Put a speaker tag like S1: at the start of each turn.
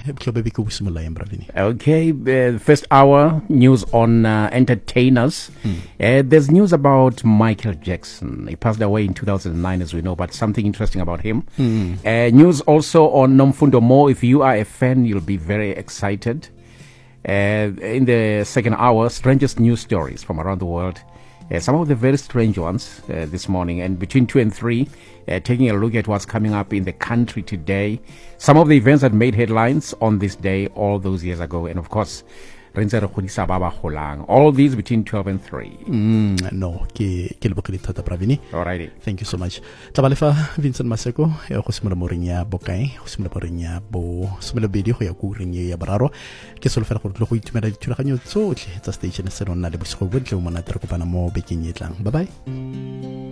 S1: Okay, first hour news on entertainers. There's news about Michael Jackson. He passed away in 2009, as we know, but something interesting about him. News also on Nomfundo Mo. If you are a fan, you'll be very excited. In the second hour, strangest news stories from around the world. Some of the very strange ones this morning. And between 2 and 3, taking a look at what's coming up in the country today. Some of the events that made headlines on this day all those years ago. And of course, all these between 12 and 3.
S2: Alrighty. Thank you so much. Tabalefa Vincent Maseko, Hosmula Morinya Bokai, Hosmula Morinya Bo, Smula Video, Yakuring Yabararo, Kesolfa Tulakanyo, so the station is on Nadabus, Manatrakopana, Baking Yetlang. Bye bye.